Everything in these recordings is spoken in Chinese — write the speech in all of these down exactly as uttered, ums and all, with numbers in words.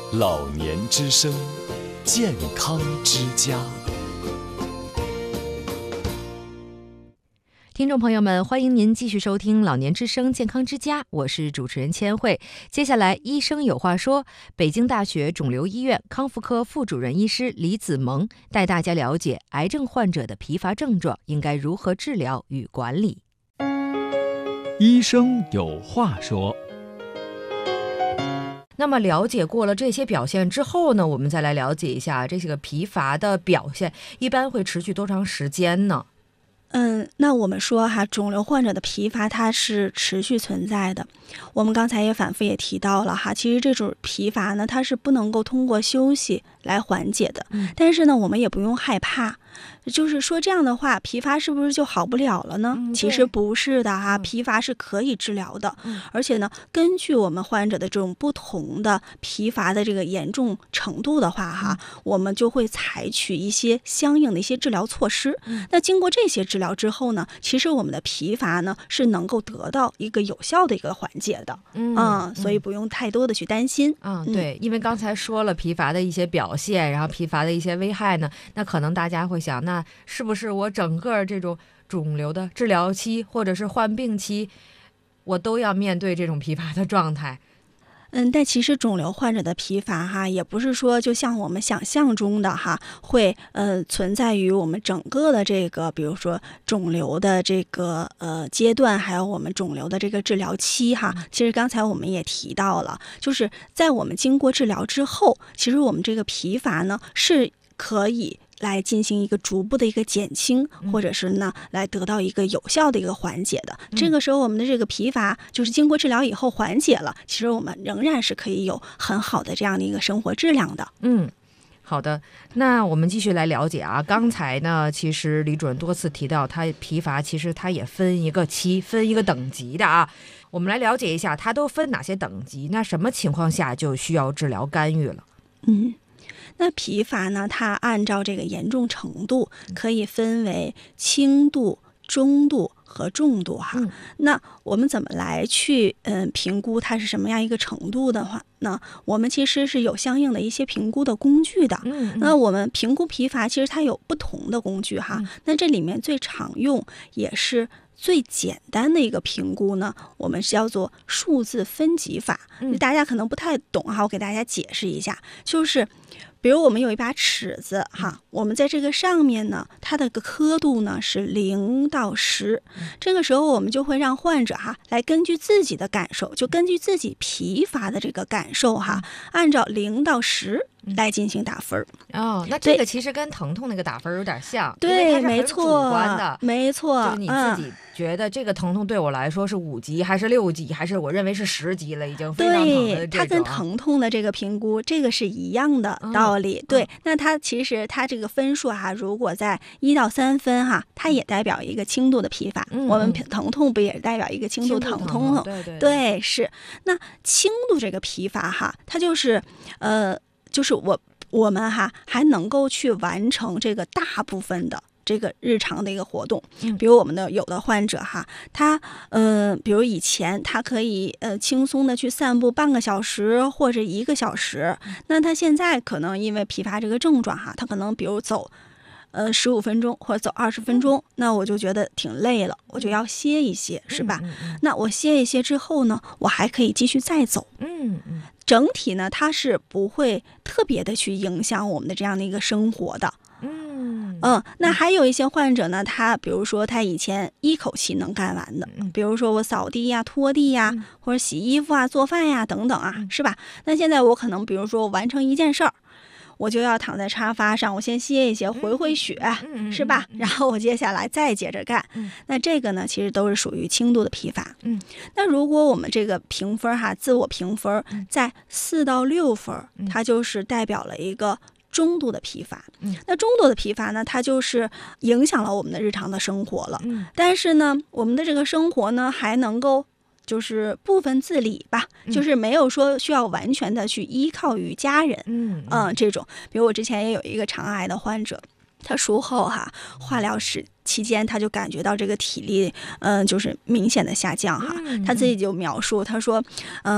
老年之声，健康之家。 听众朋友们，欢迎您继续收听老年之声健康之家，我是主持人千惠。接下来医生有话说，北京大学肿瘤医院康复科副主任医师李子萌带大家了解癌症患者的疲乏症状应该如何治疗与管理。 医生有话说。 那么了解过了这些表现之后呢，我们再来了解一下这些个疲乏的表现一般会持续多长时间呢？ 嗯，那我们说哈，肿瘤患者的疲乏它是持续存在的。我们刚才也反复也提到了哈，其实这种疲乏呢，它是不能够通过休息来缓解的。 嗯、 但是呢，我们也不用害怕，就是说这样的话，疲乏是不是就好不了了呢？ 嗯、 其实不是的哈，疲乏是可以治疗的。 嗯、 而且呢，根据我们患者的这种不同的疲乏的这个严重程度的话哈，嗯、我们就会采取一些相应的一些治疗措施。 嗯、 那经过这些治疗之后呢，其实我们的疲乏呢是能够得到一个有效的一个缓解的。 嗯， 嗯，所以不用太多的去担心。 嗯，对，因为刚才说了疲乏的一些表现，然后疲乏的一些危害呢，那可能大家会想，那是不是我整个这种肿瘤的治疗期或者是患病期，我都要面对这种疲乏的状态？ 嗯，但其实肿瘤患者的疲乏哈，也不是说就像我们想象中的哈，会呃存在于我们整个的这个，比如说肿瘤的这个呃阶段，还有我们肿瘤的这个治疗期哈。其实刚才我们也提到了，就是在我们经过治疗之后，其实我们这个疲乏呢是可以来进行一个逐步的一个减轻，或者是呢来得到一个有效的一个缓解的。嗯、这个时候我们的这个疲乏就是经过治疗以后缓解了，其实我们仍然是可以有很好的这样的一个生活质量的。 嗯，好的，那我们继续来了解啊。刚才呢，其实李主任多次提到，他疲乏其实他也分一个期，分一个等级的啊。我们来了解一下，它都分哪些等级？那什么情况下就需要治疗干预了？ 嗯。那疲乏呢，它按照这个严重程度可以分为轻度、中度和重度哈。嗯、那我们怎么来去嗯、呃、评估它是什么样一个程度的话呢？我们其实是有相应的一些评估的工具的。 嗯嗯、 那我们评估疲乏，其实它有不同的工具哈。嗯、那这里面最常用也是最简单的一个评估呢，我们是叫做数字分级法。嗯、大家可能不太懂哈，我给大家解释一下，就是比如我们有一把尺子哈，我们在这个上面呢，它的个刻度呢是零到十，这个时候我们就会让患者哈来根据自己的感受，就根据自己疲乏的这个感受哈，按照零到十来进行打分。 哦，那这个其实跟疼痛那个打分有点像， 对，没错， 主观的， 没错， 就是你自己觉得这个疼痛对我来说是五级还是六级，还是我认为是十级了，已经非常疼的这种。 对，它跟疼痛的这个评估，这个是一样的道理。嗯、对，那它其实它这个分数哈，如果在一到三分哈，它也代表一个轻度的疲乏。嗯、我们疼痛不也代表一个轻度疼痛？ 痛对 对, 对，是。那轻度这个疲乏哈，它就是呃，就是我我们哈还能够去完成这个大部分的这个日常的一个活动。比如我们的有的患者哈，他呃，比如以前他可以呃轻松的去散步半个小时或者一个小时，那他现在可能因为疲乏这个症状哈，他可能比如走呃十五分钟或者走二十分钟，那我就觉得挺累了，我就要歇一歇，是吧？ 嗯嗯、 那我歇一歇之后呢，我还可以继续再走。 嗯嗯， 整体呢，它是不会特别的去影响我们的这样的一个生活的。 嗯嗯，那还有一些患者呢，他比如说他以前一口气能干完的，比如说我扫地呀、拖地呀， 嗯、 或者洗衣服啊、做饭呀等等啊，是吧？那现在我可能比如说完成一件事儿，我就要躺在沙发上，我先歇一歇，回回血， 嗯、 是吧？然后我接下来再接着干。 嗯、 那这个呢，其实都是属于轻度的疲乏。 嗯， 那如果我们这个评分哈，自我评分在四到六分， 嗯、 它就是代表了一个中度的疲乏。 嗯、 那中度的疲乏呢，它就是影响了我们的日常的生活了。 嗯、 但是呢，我们的这个生活呢，还能够就是部分自理吧， 嗯、 就是没有说需要完全的去依靠于家人。 嗯嗯，这种，比如我之前也有一个肠癌的患者，他术后哈化疗时期间，他就感觉到这个体力，嗯、呃，就是明显的下降哈。 嗯、 他自己就描述，他说，嗯、呃。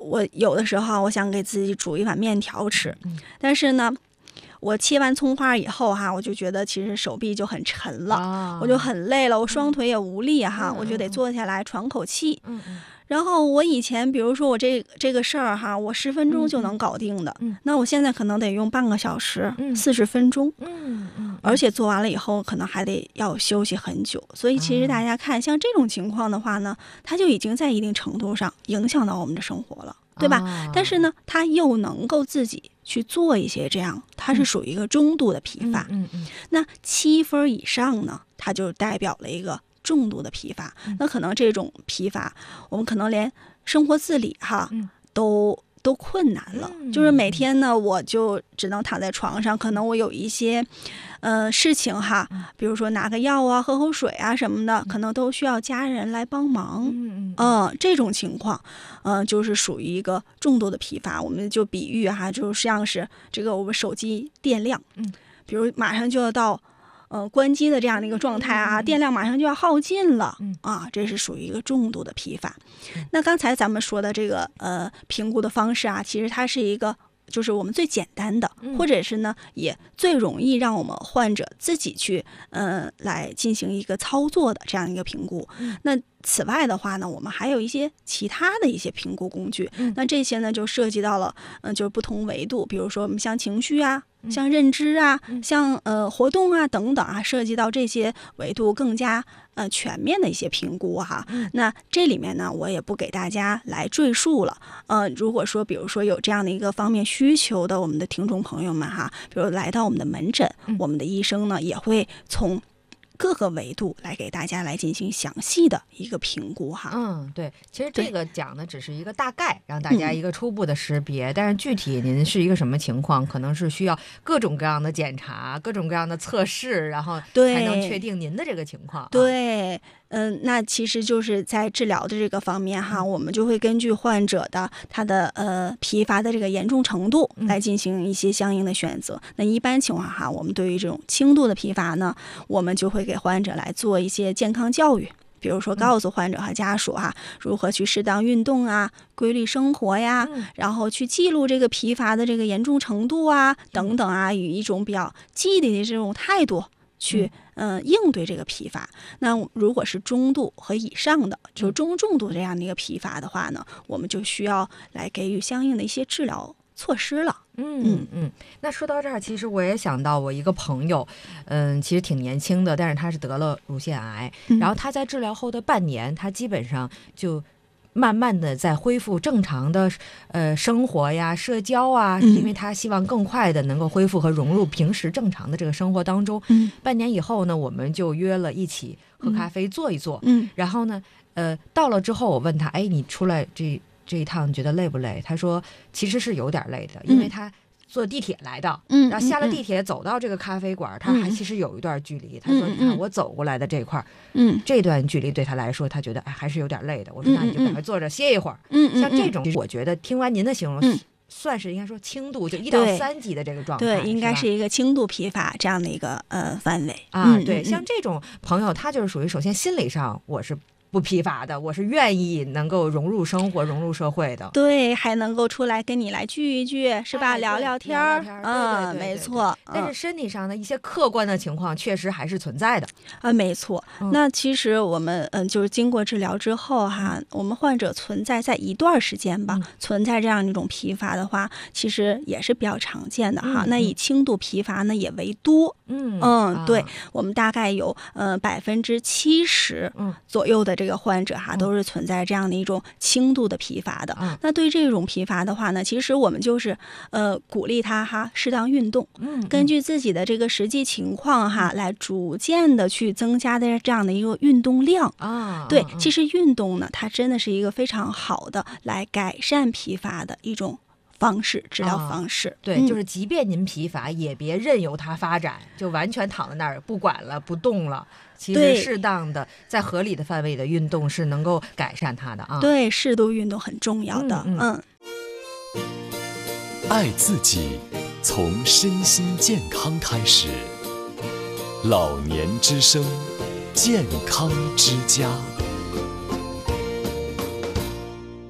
我有的时候我想给自己煮一碗面条吃， 嗯、 但是呢。我切完葱花以后哈，我就觉得其实手臂就很沉了， 啊、 我就很累了，我双腿也无力哈， 嗯、 我就得坐下来喘口气。 嗯嗯。 然后我以前比如说我这这个事儿哈，我十分钟就能搞定的， 嗯、 那我现在可能得用半个小时，四十、 嗯、分钟， 嗯嗯， 而且做完了以后可能还得要休息很久。所以其实大家看，像这种情况的话呢，它就已经在一定程度上影响到我们的生活了。对吧、啊？但是呢，他又能够自己去做一些这样，它是属于一个中度的疲乏。 嗯嗯嗯、 那七分以上呢，它就代表了一个重度的疲乏。 嗯、 那可能这种疲乏，我们可能连生活自理哈、 嗯、 都都困难了。 嗯、 就是每天呢，我就只能躺在床上，可能我有一些。呃，事情哈，比如说拿个药啊，喝口水啊什么的，可能都需要家人来帮忙。 嗯嗯， 呃，这种情况，呃，就是属于一个重度的疲乏。我们就比喻哈，就像是这个我们手机电量， 嗯， 比如马上就要到呃关机的这样的一个状态啊， 嗯、 电量马上就要耗尽了， 嗯啊，这是属于一个重度的疲乏。 嗯、 那刚才咱们说的这个呃评估的方式啊，其实它是一个。就是我们最简单的，或者是呢，也最容易让我们患者自己去，呃，来进行一个操作的这样一个评估。 嗯、 那此外的话呢，我们还有一些其他的一些评估工具。 嗯、 那这些呢，就涉及到了，嗯、呃，就是不同维度，比如说我们像情绪啊，像认知啊， 嗯、 像呃活动啊等等啊，涉及到这些维度更加呃全面的一些评估哈。 嗯、 那这里面呢，我也不给大家来赘述了。呃，如果说比如说有这样的一个方面需求的我们的听众朋友们哈，比如来到我们的门诊， 嗯、 我们的医生呢也会从各个维度来给大家来进行详细的一个评估哈。 嗯，对，其实这个讲的只是一个大概，让大家一个初步的识别，嗯、但是具体您是一个什么情况，可能是需要各种各样的检查、各种各样的测试，然后才能确定您的这个情况。 对。嗯，那其实就是在治疗的这个方面哈，我们就会根据患者的他的呃疲乏的这个严重程度来进行一些相应的选择。嗯、那一般情况哈，我们对于这种轻度的疲乏呢，我们就会给患者来做一些健康教育，比如说告诉患者和家属哈，如何去适当运动啊，规律生活呀， 嗯、 然后去记录这个疲乏的这个严重程度啊，等等啊，以一种比较积极的这种态度去。嗯嗯、呃，应对这个疲乏。那如果是中度和以上的，就中重度这样的一个疲乏的话呢，我们就需要来给予相应的一些治疗措施了。 嗯嗯嗯。那说到这儿，其实我也想到我一个朋友，嗯，其实挺年轻的，但是他是得了乳腺癌， 嗯、 然后他在治疗后的半年，他基本上就。慢慢的在恢复正常的呃生活呀、社交啊， 嗯、 因为他希望更快的能够恢复和融入平时正常的这个生活当中。 嗯、 半年以后呢，我们就约了一起喝咖啡坐一坐。 嗯， 然后呢，呃，到了之后我问他，哎，你出来这这一趟觉得累不累？他说其实是有点累的，因为他坐地铁来的， 嗯， 然后下了地铁走到这个咖啡馆，嗯、他还其实有一段距离。 嗯、 他说：“你看我走过来的这块， 嗯， 这段距离对他来说，他觉得哎还是有点累的。”我说：“那你就赶快坐着歇一会儿。” 嗯， 像这种，我觉得听完您的形容， 嗯、 算是应该说轻度，就一到三级的这个状态， 对，应该是一个轻度疲乏这样的一个呃范围啊。 嗯、 对，像这种朋友，他就是属于首先心理上我是。不疲乏的，我是愿意能够融入生活、融入社会的。 对，还能够出来跟你来聚一聚，是吧？ 哎、 聊聊天儿， 嗯， 没错。 但是身体上的一些客观的情况，确实还是存在的。 啊，没错。 嗯、 那其实我们嗯、呃，就是经过治疗之后哈，我们患者存在在一段时间吧，嗯、存在这样一种疲乏的话，其实也是比较常见的哈。 嗯、 那以轻度疲乏呢也为多。 嗯嗯， 啊、 对，我们大概有呃百分之七十左右的这个患者哈。 嗯都是存在这样的一种轻度的疲乏的。 嗯、 那对这种疲乏的话呢，其实我们就是呃鼓励他哈适当运动， 嗯， 根据自己的这个实际情况哈，嗯、来逐渐的去增加的这样的一个运动量啊。 对，其实运动呢，它真的是一个非常好的来改善疲乏的一种方式，治疗方式。 啊、对、嗯，就是即便您疲乏，也别任由它发展，就完全躺在那儿不管了、不动了。其实适当的在合理的范围的运动是能够改善它的啊。 对，适度运动很重要的。嗯。嗯嗯爱自己，从身心健康开始。老年之声，健康之家。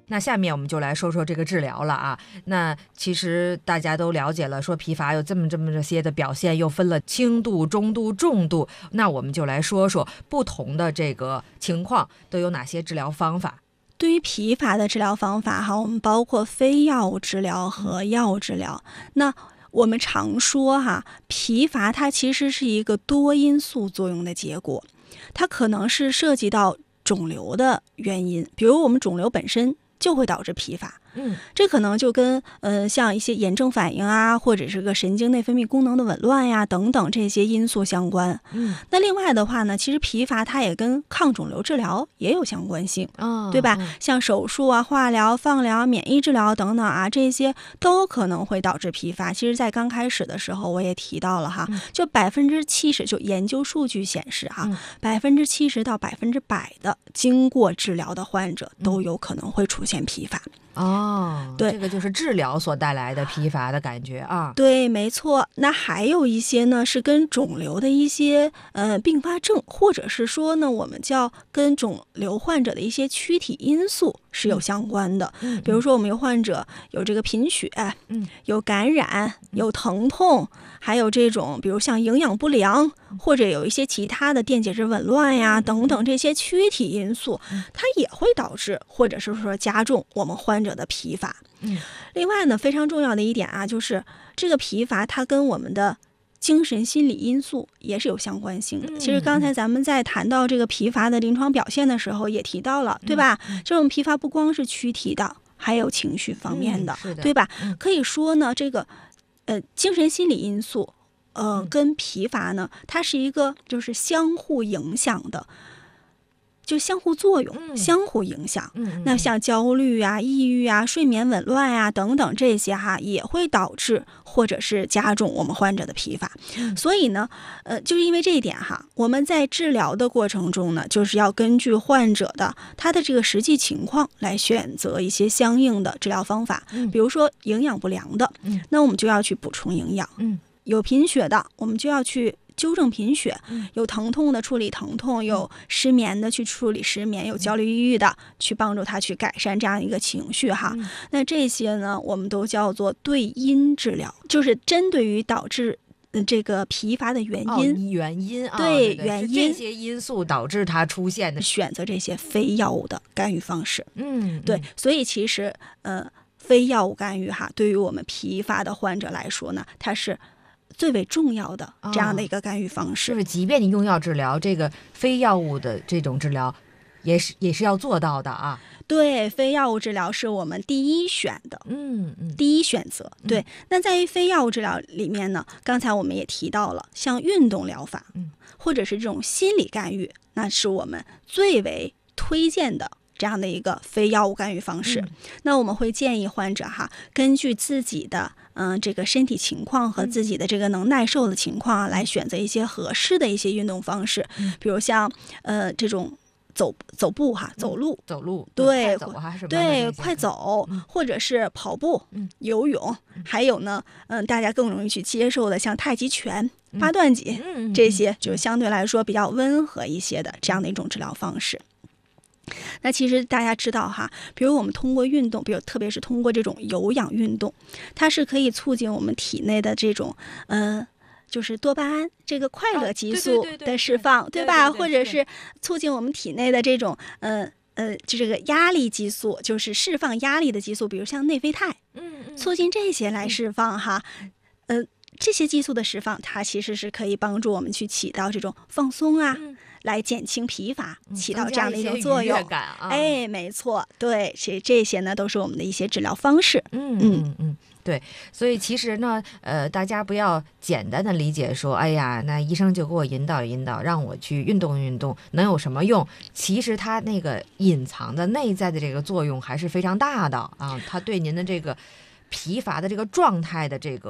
那下面我们就来说说这个治疗了啊。那其实大家都了解了，说疲乏有这么这么这些的表现，又分了轻度、中度、重度。那我们就来说说不同的这个情况都有哪些治疗方法。 对于疲乏的治疗方法哈，我们包括非药物治疗和药物治疗。那我们常说哈，疲乏它其实是一个多因素作用的结果，它可能是涉及到肿瘤的原因，比如我们肿瘤本身就会导致疲乏。 嗯， 这可能就跟呃像一些炎症反应啊，或者是个神经内分泌功能的紊乱呀等等这些因素相关。 嗯， 那另外的话呢，其实疲乏它也跟抗肿瘤治疗也有相关性， 哦， 对吧？ 嗯、 像手术啊、化疗、放疗、免疫治疗等等啊，这些都可能会导致疲乏。其实，在刚开始的时候我也提到了哈， 嗯、 就百分之七十，就研究数据显示哈，百分之七十到百分之百的经过治疗的患者都有可能会出现疲乏。 哦， 对， 这个就是治疗所带来的疲乏的感觉啊。 对，没错。那还有一些呢，是跟肿瘤的一些呃并发症，或者是说呢，我们叫跟肿瘤患者的一些躯体因素是有相关的。 嗯， 比如说我们有患者有这个贫血， 嗯， 有感染，有疼痛，还有这种比如像营养不良，或者有一些其他的电解质紊乱呀等等这些躯体因素，它也会导致或者是说加重我们患者的疲乏。 嗯， 另外呢，非常重要的一点啊，就是这个疲乏它跟我们的精神心理因素也是有相关性的。 嗯、 其实刚才咱们在谈到这个疲乏的临床表现的时候也提到了，对吧？ 嗯、 这种疲乏不光是躯体的，还有情绪方面的， 嗯、的对吧？ 嗯、 可以说呢，这个呃精神心理因素呃跟疲乏呢，它是一个就是相互影响的。就相互作用、 嗯、 相互影响、 嗯、 那像焦虑啊、抑郁啊、睡眠紊乱啊等等这些哈，也会导致或者是加重我们患者的疲乏、 嗯、 所以呢呃，就是因为这一点哈，我们在治疗的过程中呢，就是要根据患者的他的这个实际情况来选择一些相应的治疗方法、 嗯、 比如说营养不良的、 嗯、 那我们就要去补充营养、 嗯、 有贫血的我们就要去纠正贫血， 嗯、 有疼痛的处理疼痛，有失眠的去处理失眠，有焦虑抑郁的去帮助他去改善这样一个情绪哈、 嗯、 那这些呢我们都叫做对因治疗，就是针对于导致这个疲乏的原因、 哦、原因啊， 对， 对对原因这些因素导致它出现的， 选择这些非药物的干预方式。 嗯， 对，所以其实呃非药物干预哈，对于我们疲乏的患者来说呢，它是最为重要的这样的一个干预方式、 哦、就是即便你用药治疗，这个非药物的这种治疗也是也是要做到的啊。 对，非药物治疗是我们第一选的， 嗯嗯， 第一选择。对、嗯，那在于非药物治疗里面呢，刚才我们也提到了，像运动疗法， 嗯， 或者是这种心理干预，那是我们最为推荐的这样的一个非药物干预方式、嗯、那我们会建议患者哈，根据自己的嗯、呃、这个身体情况和自己的这个能耐受的情况、啊嗯、来选择一些合适的一些运动方式、嗯、比如像呃这种走走步哈，走路、 嗯、走路， 对， 快走还是对，快走、嗯，或者是跑步、嗯、游泳、嗯，还有呢，嗯，大家更容易去接受的，像太极拳、嗯、八段锦、 嗯、 这些，就相对来说比较温和一些的这样的一种治疗方式。那其实大家知道哈，比如我们通过运动，比如特别是通过这种有氧运动，它是可以促进我们体内的这种呃。就是多巴胺这个快乐激素的释放，对吧？或者是促进我们体内的这种呃呃，就这个压力激素，就是释放压力的激素，比如像内啡肽， 嗯， 促进这些来释放哈，呃，这些激素的释放，它其实是可以帮助我们去起到这种放松啊。嗯，来减轻疲乏，起到这样的一种作用。 啊、 哎，没错，对，这这些呢都是我们的一些治疗方式。 嗯嗯嗯，对，所以其实呢，呃，大家不要简单的理解说，哎呀，那医生就给我引导引导，让我去运动运动，能有什么用？其实它那个隐藏的内在的这个作用还是非常大的啊，它对您的这个疲乏的这个状态的这个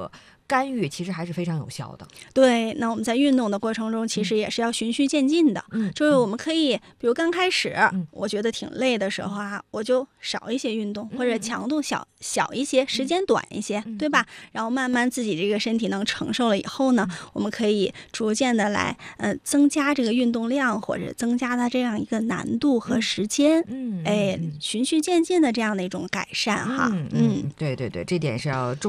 干预其实还是非常有效的。 对，那我们在运动的过程中，其实也是要循序渐进的。 嗯， 就是我们可以，比如刚开始， 嗯、 我觉得挺累的时候啊，我就少一些运动，或者强度小小一些，时间短一些， 嗯、 对吧？然后慢慢自己这个身体能承受了以后呢， 嗯、 我们可以逐渐的来，呃，增加这个运动量，或者增加它这样一个难度和时间。 嗯， 哎，循序渐进的这样的一种改善哈。 嗯嗯，对对对，这点是要重。